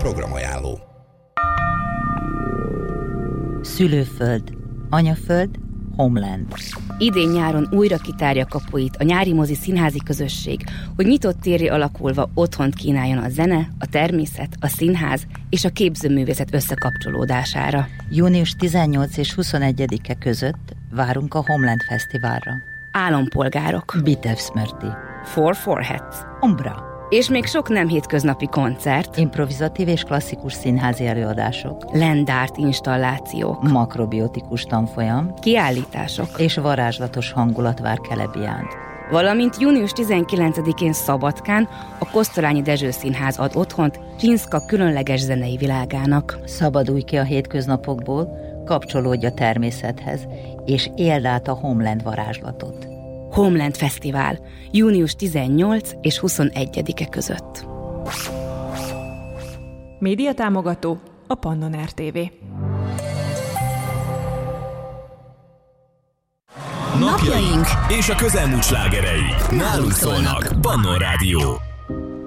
programajánló. Szülőföld, anyaföld, Homeland. Idén-nyáron újra kitárja kapuit a nyári mozi színházi közösség, hogy nyitott térré alakulva otthont kínáljon a zene, a természet, a színház és a képzőművészet összekapcsolódására. Június 18 és 21-e között várunk a Homeland Fesztiválra. Állampolgárok. Bitev Smrti. Four Foreheads. Umbra. És még sok nem hétköznapi koncert. Improvizatív és klasszikus színházi előadások. Land-art installációk. Makrobiotikus tanfolyam. Kiállítások. És varázslatos hangulat vár Kelebián. Valamint június 19-én Szabadkán a Kosztolányi Dezső Színház ad otthont Csinszka különleges zenei világának. Szabadulj ki a hétköznapokból, kapcsolódj a természethez, és éld át a Homeland varázslatot. Homeland Fesztivál, június 18 és 21-e között. Médiatámogató a Pannon RTV. Napjaink és a közelmúlt slágerei nálunk szólnak. Pannon Rádió.